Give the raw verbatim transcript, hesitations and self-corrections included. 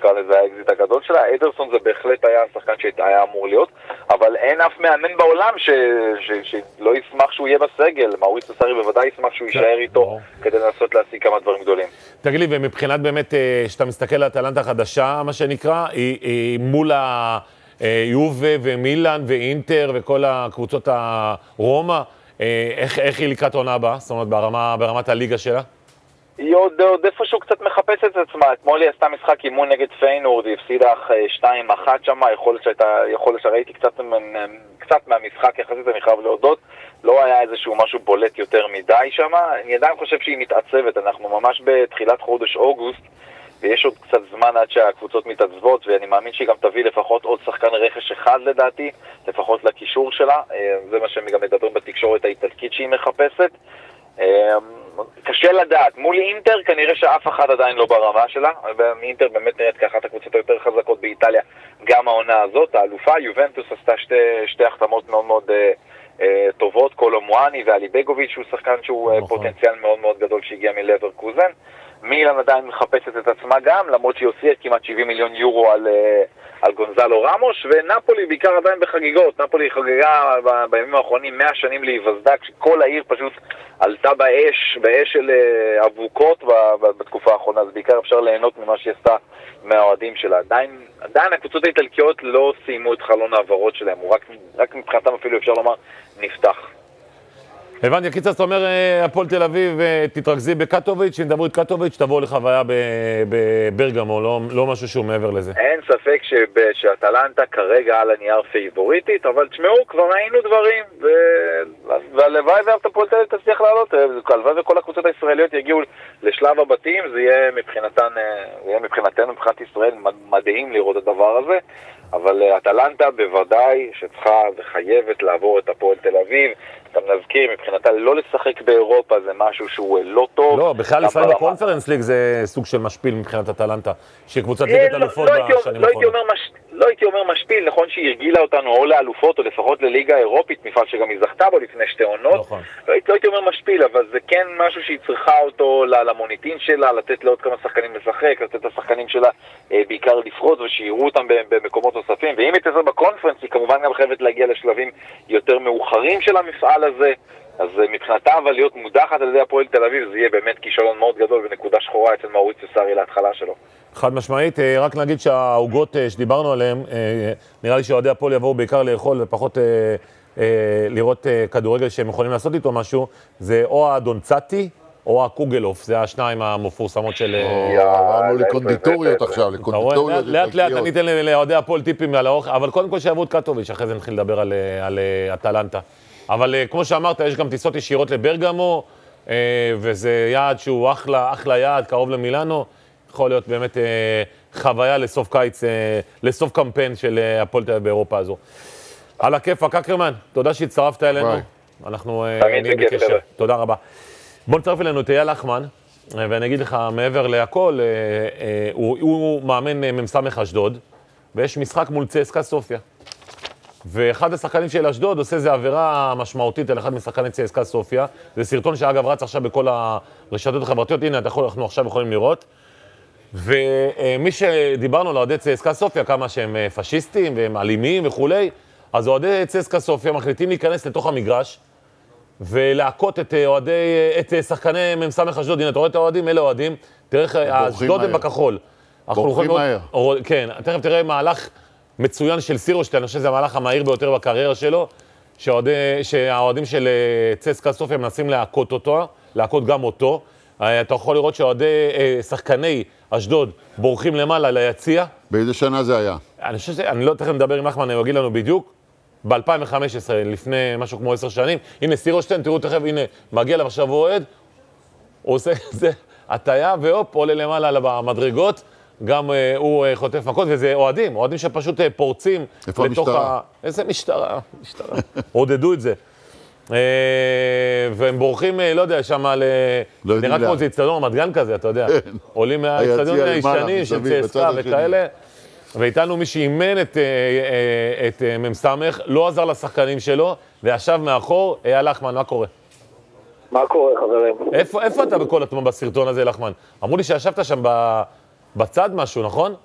נקרא לזה האקזיט הגדול שלה. אדרסון זה בהחלט היה השחקן שהיה אמור להיות, אבל אין אף מאמן בעולם ש... ש... שלא ישמח שהוא יהיה בסגל. מאוריציו סארי בוודאי ישמח שהוא יישאר איתו כדי לנסות להשיג כמה דברים גדולים. תגיד לי, ומבחינת באמת, שאתה מסתכל על אטלנטה החדשה, מה שנקרא, היא, היא מול היובה ומילאן ואינטר וכל הקבוצות הרומא, איך, איך היא לקראת עונה הבאה? זאת אומרת, ברמה, ברמת הליגה שלה? היא עוד, עוד איפשהו קצת מחפשת את עצמה. אתמול היא עשתה משחק אימון נגד פיינורד, היא הפסידה שתיים אחת שם, יכול להיות שראיתי קצת, קצת מהמשחק יחסית, אני חייב להודות, לא היה איזשהו משהו בולט יותר מדי שם. אני עדיין חושב שהיא מתעצבת, אנחנו ממש בתחילת חודש אוגוסט, ויש עוד קצת זמן עד שהקבוצות מתעצבות, ואני מאמין שהיא גם תביא לפחות עוד שחקן רכש אחד לדעתי, לפחות לקישור שלה. זה מה שהם גם מדברים בתקשורת האיטלקית שהיא מחפשת. קשה לדעת, מול אינטר כנראה שאף אחד עדיין לא ברמה שלה. אינטר באמת נראית כאחת הקבוצות היותר חזקות באיטליה גם העונה הזאת, האלופה. יובנטוס עשתה שתי, שתי החתמות מאוד מאוד uh, uh, טובות, קולומואני ואלי בגוביץ' שהוא שחקן שהוא uh, פוטנציאל מאוד מאוד גדול שהגיע מלברקוזן. מילאן עדיין מחפשת את עצמה גם, למרות שהיא הוציאה כמעט שבעים מיליון יורו על, על גונזלו רמוש, ונפולי בעיקר עדיין בחגיגות. נפולי חגגה בימים האחרונים מאה שנים להיווסדה, כשכל העיר פשוט עלתה באש, באש של אבוקות בתקופה האחרונה, אז בעיקר אפשר ליהנות ממה שהיא עשתה מהאוהדים שלה. עדיין, עדיין הקבוצות האיטלקיות לא סיימו את חלון העברות שלהם, הוא רק, רק מבחינתם אפילו אפשר לומר נפתח. הבנתי, קיצר, זאת אומר, הפועל תל אביב, תתרכזי בקטוביץ', שנדברו את קטוביץ', תבואו לחוויה בברגמו, לא, לא משהו שהוא מעבר לזה. אין ספק שאטלנטה כרגע על הנייר פייבוריטית, אבל תשמעו, כבר ראינו דברים, ו... והלוואי והפועל תל אביב תצליח לעלות, הלוואי וכל הקבוצות הישראליות יגיעו לשלב הבתים, זה יהיה מבחינתן, זה יהיה מבחינתנו, מבחינת ישראל, מדהים לראות את הדבר הזה, אבל אטלנטה בוודאי שצריכה וחייבת לעבור את הפועל תל אביב. גם נזכיר, מבחינתה לא לשחק באירופה זה משהו שהוא לא טוב. לא, בכלל ישראל בקונפרנס ליג זה סוג של משפיל מבחינת אטלנטה, שקבוצת ליגת אלופות בשנים האחרונות. לא הייתי אומר משפיל, נכון שהיא הרגילה אותנו או לאלופות או לפחות לליגה האירופית, מפעל שגם היא זכתה בו לפני שתי עונות. לא הייתי אומר משפיל, אבל זה כן משהו שהיא צריכה אותו למוניטין שלה, לתת לעוד כמה שחקנים לשחק, לתת לשחקנים שלה בעיקר לפרוץ ושיראו אותם במקומות נוספים. ואם היא תעשה בקונפרנס, היא כמובן גם חייבת להגיע לשלבים יותר מאוחרים של המפעל הזה. אז מבחינתה אבל להיות מודחת על ידי הפועל תל אביב זה יהיה באמת כישלון מאוד גדול ונקודה שחורה אצל מאוריציו סארי להתחלה שלו. חד משמעית, רק נגיד שהעוגות שדיברנו עליהן, נראה לי שאוהדי הפועל יבואו בעיקר לאכול ופחות לראות כדורגל שהם יכולים לעשות איתו משהו, זה או הדונצטי או הקוגלוף, זה השניים המפורסמות של... עברנו לקונדיטוריות עכשיו, לקונדיטוריות. לאט לאט אני אתן לאוהדי הפועל טיפים על האוכל, אבל קודם כל שיעברו את קטוביץ', אחרי זה נתחיל לדבר על אטלנטה. אבל כמו שאמרת, יש גם טיסות ישירות לברגמו, וזה יעד שהוא אחלה, אחלה יעד, קרוב למילאנו, יכול להיות באמת חוויה לסוף קיץ, לסוף קמפיין של הפועל תל אביב באירופה הזו. על הכיף, הקקרמן, תודה שהצטרפת אלינו. אנחנו נהיה בקשר. תודה רבה. בוא נצטרף אלינו את אייל לחמן, ואני אגיד לך, מעבר להכל, הוא, הוא מאמן ממסמך אשדוד, ויש משחק מול צסקה סופיה. ואחד השחקנים של אשדוד עושה איזו עבירה משמעותית על אחד משחקני צסקה סופיה. זה סרטון שאגב רץ עכשיו בכל הרשתות החברתיות, הנה אנחנו עכשיו יכולים לראות. ומי שדיברנו על אוהדי צסקה סופיה, כמה שהם פשיסטים והם אלימים וכולי, אז אוהדי צסקה סופיה מחליטים להיכנס לתוך המגרש, ולהכות את אוהדי, את שחקני ממסמך אשדוד. הנה, אתה רואה את האוהדים? אלה אוהדים. תראה, אשדוד הם בכחול. בורחים מהר. כן, תכף תראה מהלך מצוין של סירושטיין, אני חושב שזה המהלך המהיר ביותר בקריירה שלו, שהאוהדים של צסקה סופיה מנסים להכות אותו, להכות גם אותו. אתה יכול לראות שאוהדי שחקני אשדוד בורחים למעלה ליציע. באיזה שנה זה היה? אני חושב שזה, אני לא תכף מדבר עם לחמן, הוא יגיד לנו בדיוק. ב-אלפיים וחמש עשרה, לפני משהו כמו עשר שנים. הנה סירושטיין, תראו תכף, הנה, מגיע לה עכשיו אוהד, הוא עושה זה, הטיה, והופ, עולה למעלה במדרגות, גם uh, הוא uh, חוטף מכות, וזה אוהדים, אוהדים שפשוט uh, פורצים. איפה המשטרה? איזה משטרה, משטרה. עודדו את זה. Uh, והם בורחים, uh, לא יודע, שם על... לא נראה כמו זה אצטדיון רמת גן כזה, אתה יודע. עולים מהאצטדיון הישנים של צסקה וכאלה. ואיתנו מי שאימן את, את, את ממסמך, לא עזר לשחקנים שלו, וישב מאחור. אייל לחמן, מה קורה? מה קורה, חברים? איפה, איפה אתה בכל התמונה בסרטון הזה, לחמן? אמרו לי שישבת שם בצד משהו, נכון?